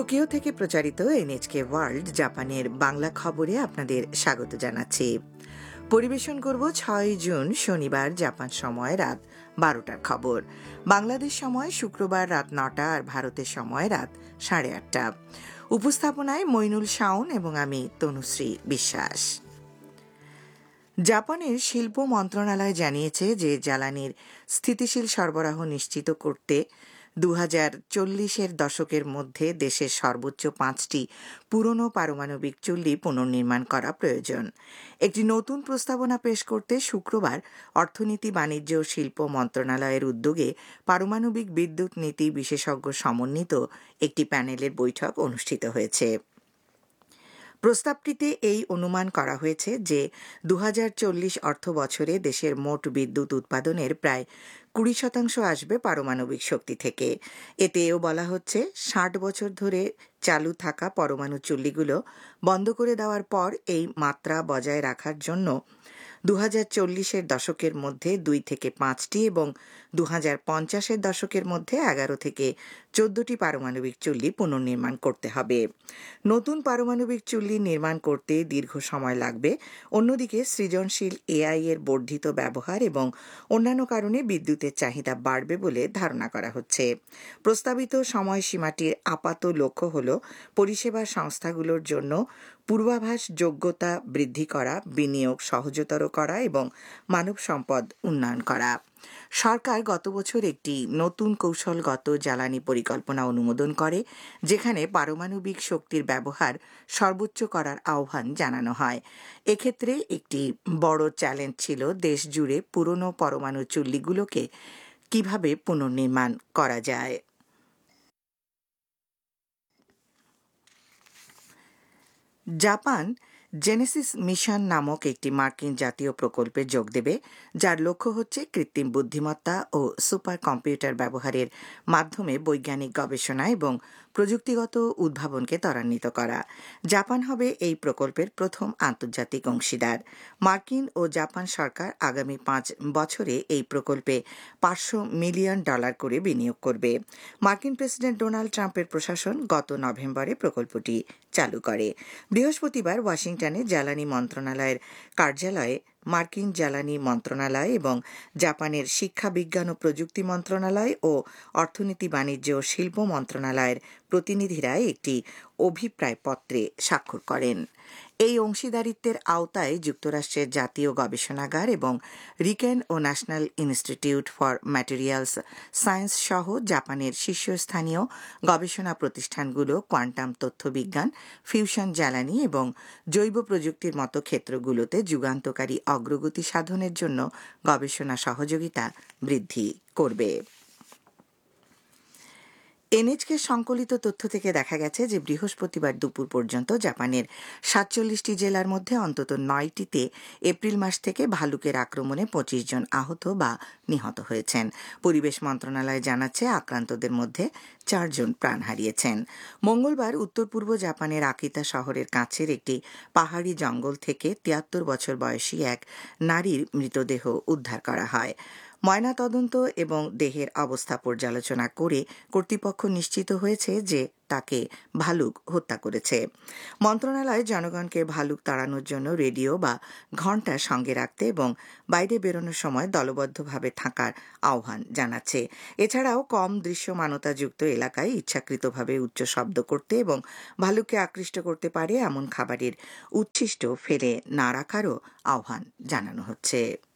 Tokyo থেকে প্রচারিত এনএচকে world জাপানের বাংলা খবরে আপনাদের স্বাগত জানাচ্ছি। পরিবেশন করব ৬ জুন শনিবার জাপান সময় রাত ১২টার খবর। বাংলাদেশ সময় শুক্রবার রাত ৯টা আর ভারতের সময় রাত ৮:৩০। উপস্থাপনায় মইনুল শাওন এবং আমি তনুশ্রী বিশ্বাস। জাপানের শিল্প মন্ত্রণালয় জানিয়েছে যে জ্বালানির স্থিতিশীল সরবরাহ নিশ্চিত করতে ২০৪০-এর দশকের মধ্যে দেশের সর্বোচ্চ ৫টি পুরনো পারমাণবিক চুল্লি পুনর্নির্মাণ করা প্রয়োজন। একটি নতুন প্রস্তাবনা পেশ করতে শুক্রবার অর্থনীতি, বাণিজ্য ও শিল্প মন্ত্রণালয়ের উদ্যোগে পারমাণবিক বিদ্যুৎ নীতি বিশেষজ্ঞ সমন্বিত একটি প্যানেলের বৈঠক অনুষ্ঠিত হয়েছে। প্রস্তাবটিতে এই অনুমান করা হয়েছে যে ২০৪০ অর্থ বছরে দেশের মোট বিদ্যুৎ উৎপাদনের প্রায় ২০% আসবে পারমাণবিক শক্তি থেকে। এতে এও বলা হচ্ছে ৬০ বছর ধরে চালু থাকা পরমাণু চুল্লিগুলো বন্ধ করে দেওয়ার পর এই মাত্রা বজায় রাখার জন্য ২০৪০-এর দশকের মধ্যে ২ থেকে ৫টি এবং ২০৫০-এর দশকের মধ্যে ১১ থেকে ১৪টি পারমাণবিক চুল্লি পুনর্নির্মাণ করতে হবে। নতুন পারমাণবিক চুল্লি নির্মাণ করতে দীর্ঘ সময় লাগবে। অন্যদিকে সৃজনশীল এআই এর বর্ধিত ব্যবহার এবং অন্যান্য কারণে বিদ্যুতের চাহিদা বাড়বে বলে ধারণা করা হচ্ছে। প্রস্তাবিত সময়সীমাটির আপাত লক্ষ্য হল পরিষেবা সংস্থাগুলোর জন্য পূর্বাভাস যোগ্যতা বৃদ্ধি করা, বিনিয়োগ সহজতর করা এবং মানব সম্পদ উন্নয়ন করা। সরকার গত বছর একটি নতুন কৌশলগত জ্বালানি পরিকল্পনা অনুমোদন করে, যেখানে পারমাণবিক শক্তির ব্যবহার সর্বোচ্চ করার আহ্বান জানানো হয়। এক্ষেত্রে একটি বড় চ্যালেঞ্জ ছিল দেশ জুড়ে পুরনো পরমাণু চুল্লিগুলোকে কিভাবে পুনর্নির্মাণ করা যায়। জাপান জেনেসিস মিশন নামক একটি মার্কিন জাতীয় প্রকল্পে যোগ দেবে, যার লক্ষ্য হচ্ছে কৃত্রিম বুদ্ধিমত্তা ও সুপার কম্পিউটার ব্যবহারের মাধ্যমে বৈজ্ঞানিক গবেষণা এবং প্রযুক্তিগত উদ্ভাবনকে ত্বরান্বিত করা। জাপান হবে এই প্রকল্পের প্রথম আন্তর্জাতিক অংশীদার। মার্কিন ও জাপান সরকার আগামী ৫ বছরে এই প্রকল্পে $৫০০ মিলিয়ন করে বিনিয়োগ করবে। মার্কিন প্রেসিডেন্ট ডোনাল্ড ট্রাম্পের প্রশাসন গত নভেম্বরে প্রকল্পটি চালু করে। বৃহস্পতিবার ওয়াশিংটনে জ্বালানি মন্ত্রণালয়ের কার্যালয়ে মার্কিন জ্বালানি মন্ত্রণালয় এবং জাপানের শিক্ষা, বিজ্ঞান ও প্রযুক্তি মন্ত্রণালয় ও অর্থনীতি, বাণিজ্য ও শিল্প মন্ত্রণালয়ের প্রতিনিধিরা একটি অভিপ্রায়পত্রে স্বাক্ষর করেন। এই অংশীদারিত্বের আওতায় যুক্তরাষ্ট্রের জাতীয় গবেষণাগার এবং রিকেন ও national institute for materials science সহ জাপানের শীর্ষস্থানীয় গবেষণা প্রতিষ্ঠানগুলো কোয়ান্টাম তথ্যবিজ্ঞান, ফিউশন জ্বালানি এবং জৈব প্রযুক্তির মতো ক্ষেত্রগুলোতে যুগান্তকারী অগ্রগতি সাধনের জন্য গবেষণা সহযোগিতা বৃদ্ধি করবে। এনএচকে সংকলিত তথ্য থেকে দেখা গেছে যে বৃহস্পতিবার দুপুর পর্যন্ত জাপানের ৪৭টি জেলার মধ্যে অন্তত ৯টিতে এপ্রিল মাস থেকে ভালুকের আক্রমণে ২৫ জন আহত বা নিহত হয়েছেন। পরিবেশ মন্ত্রণালয় জানাচ্ছে আক্রান্তদের মধ্যে ৪ জন প্রাণ হারিয়েছেন। মঙ্গলবার উত্তর পূর্ব জাপানের আকিতা শহরের কাছের একটি পাহাড়ি জঙ্গল থেকে ৭৩ বছর বয়সী এক নারীর মৃতদেহ উদ্ধার করা হয়। ময়নাতদন্ত এবং দেহের অবস্থা পর্যালোচনা করে কর্তৃপক্ষ নিশ্চিত হয়েছে যে তাকে ভালুক হত্যা করেছে। মন্ত্রণালয় জনগণকে ভালুক তাড়ানোর জন্য রেডিও বা ঘণ্টা সঙ্গে রাখতে এবং বাইরে বেরোনোর সময় দলবদ্ধভাবে থাকার আহ্বান জানাচ্ছে। এছাড়াও কম দৃশ্যমানতাযুক্ত এলাকায় ইচ্ছাকৃতভাবে উচ্চ শব্দ করতে এবং ভালুককে আকৃষ্ট করতে পারে এমন খাবারের উচ্ছিষ্ট ফেলে না রাখারও আহ্বান জানানো হচ্ছে।